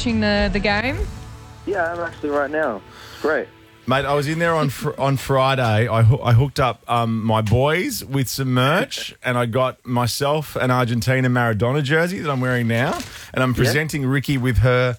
watching the game? Yeah, I'm actually right now. Great. Mate, I was in there on Friday. I hooked up my boys with some merch, and I got myself an Argentina Maradona jersey that I'm wearing now, and I'm presenting Ricky with her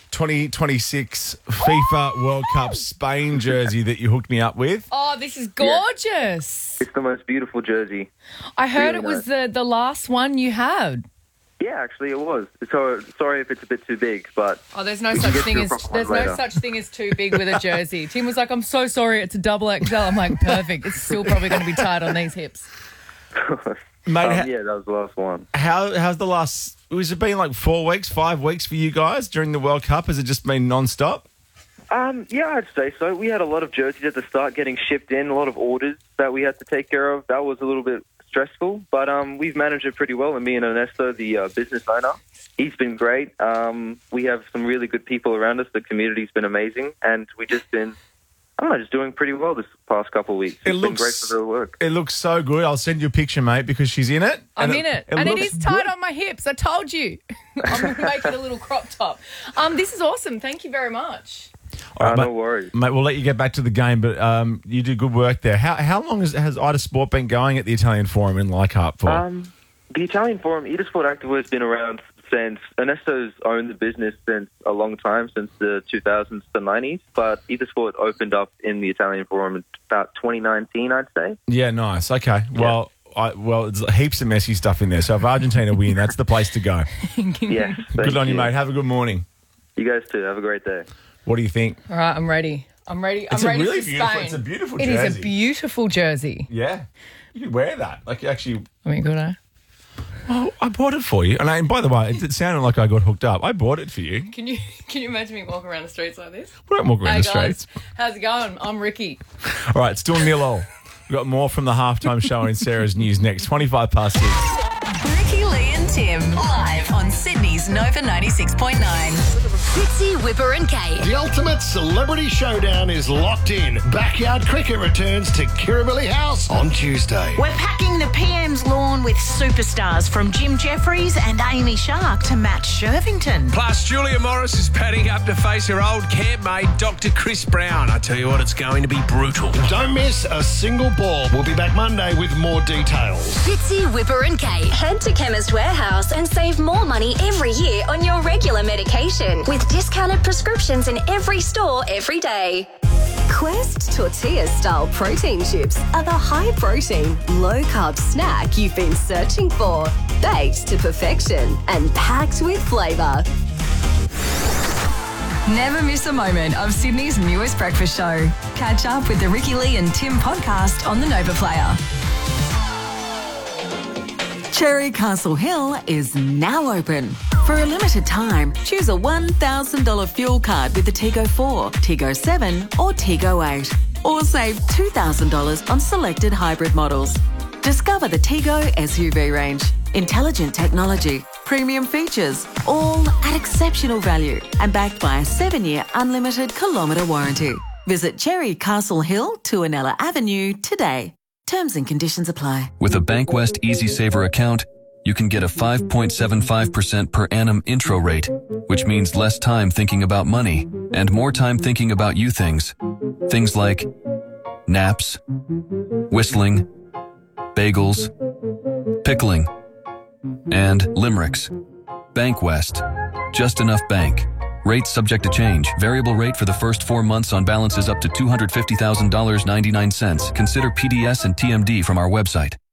2026 FIFA World Cup Spain jersey that you hooked me up with. Oh, this is gorgeous. It's the most beautiful jersey. I heard Really it was the last one you had. Yeah, actually it was. So sorry if it's a bit too big, but... Oh, there's no such thing as too big with a jersey. Tim was like, I'm so sorry, it's a double XL. I'm like, perfect. It's still probably going to be tight on these hips. Mate, yeah, that was the last one. How's the last... Was it been like 4 weeks, 5 weeks for you guys during the World Cup? Has it just been non-stop? Yeah, I'd say so. We had a lot of jerseys at the start getting shipped in, a lot of orders that we had to take care of. That was a little bit stressful, but we've managed it pretty well. And me and Ernesto, the business owner, he's been great. We have some really good people around us. The community's been amazing, and we've just been, just doing pretty well this past couple of weeks. It's been great for the work. It looks so good. I'll send you a picture, mate, because she's in it. I'm in it. And it looks is tight good. on my hips. I told you. I'm going to make it a little crop top. This is awesome. Thank you very much. All right, no worries. Mate, we'll let you get back to the game, but you do good work there. How long has Ida Sport been going at the Italian Forum in Leichhardt for? The Italian Forum, Ida Sport Activewear has been around since Ernesto's owned the business since a long time, since the 2000s to 90s, but Ida Sport opened up in the Italian Forum in about 2019, I'd say. Yeah, nice. Okay. Yeah. Well, there's heaps of messy stuff in there, so if Argentina win, that's the place to go. Yes. Good on you, mate. Have a good morning. You guys too. Have a great day. What do you think? All right, I'm ready. I'm ready It's for really Spain. beautiful. It's a beautiful jersey. It is a beautiful jersey. Yeah. You could wear that. Like, actually... I mean, good, eh? Well, I bought it for you. And by the way, it sounded like I got hooked up. I bought it for you. Can you imagine me walking around the streets like this? We don't walk around the streets. How's it going? I'm Ricky. All right, still 0-0. We've got more from the halftime show in Sarah's News next. 25 past 6. Ricky, Lee and Tim, live on Sydney's Nova 96.9. Fitzy, Whipper and Kate. The ultimate celebrity showdown is locked in. Backyard cricket returns to Kirribilli House on Tuesday. We're packing the PM's lawn with superstars from Jim Jeffries and Amy Shark to Matt Shervington. Plus, Julia Morris is padding up to face her old campmate, Dr. Chris Brown. I tell you what, it's going to be brutal. Don't miss a single ball. We'll be back Monday with more details. Fitzy, Whipper and Kate. Head to Chemist Warehouse and save more money every year on your regular medication with discounted prescriptions in every store every day. Quest tortilla-style protein chips are the high-protein, low-carb snack you've been searching for. Baked to perfection and packed with flavour. Never miss a moment of Sydney's newest breakfast show. Catch up with the Ricky Lee and Tim podcast on the Nova Player. Cherry Castle Hill is now open. For a limited time, choose a $1,000 fuel card with the Tigo 4, Tigo 7 or Tigo 8. Or save $2,000 on selected hybrid models. Discover the Tigo SUV range. Intelligent technology, premium features, all at exceptional value and backed by a 7-year unlimited kilometre warranty. Visit Cherry Castle Hill, Tuanella Avenue today. Terms and conditions apply. With a Bankwest EasySaver account, you can get a 5.75% per annum intro rate, which means less time thinking about money and more time thinking about you things. Things like naps, whistling, bagels, pickling, and limericks. Bankwest. Just enough bank. Rates subject to change. Variable rate for the first 4 months on balances up to $250,000.99. Consider PDS and TMD from our website.